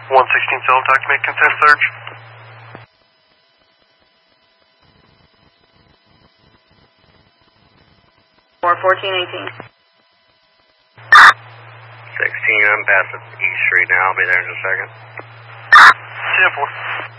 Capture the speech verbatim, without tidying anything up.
one sixteen cell document consent search. four fourteen eighteen. sixteen, I'm passing East Street now. I'll be there in a second. ten four.